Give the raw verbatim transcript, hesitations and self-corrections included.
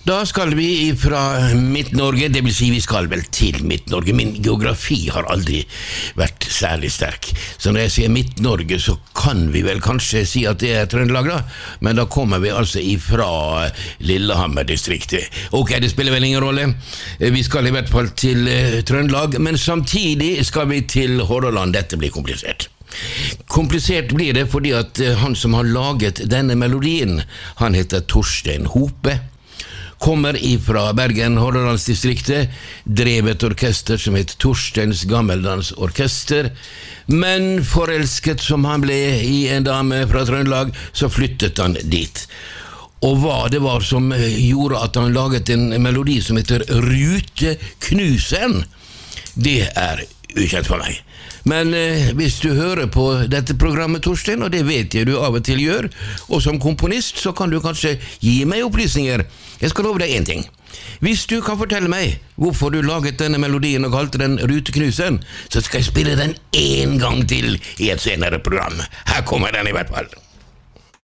Da skal vi fra Midt-Norge, det vil si vi skal vel til Midt-Norge. Min geografi har aldri vært særlig sterk. Så når jeg sier Midt-Norge, så kan vi vel kanskje si at det er Trøndelag da, men da kommer vi altså ifra Lillehammer-distriktet. Ok, det spiller vel ingen rolle. Vi skal i hvert fall til Trøndelag, men samtidig skal vi til Hordaland. Dette blir komplisert. Komplisert blir det fordi at han som har laget denne melodien, han heter Torstein Hope, kommer ifra Bergen, Hordalandsdistriktet, drev et orkester som het Torsteins Gammeldans Orkester, men forelsket som han ble i en dame fra Trøndelag, så flyttet han dit. Og hva det var som gjorde at han laget en melodi som heter Ruteknusen, det er ukjent for meg. Men eh, hvis du hører på dette programmet, Torstein, og det vet jeg du av og til gjør, og som komponist, så kan du kanskje gi meg opplysninger. Jeg skal love deg en ting. Hvis du kan fortelle meg hvorfor du laget denne melodien og kalte den Ruteknusen, så skal jeg spille den en gang til i et senere program. Her kommer den i hvert fall.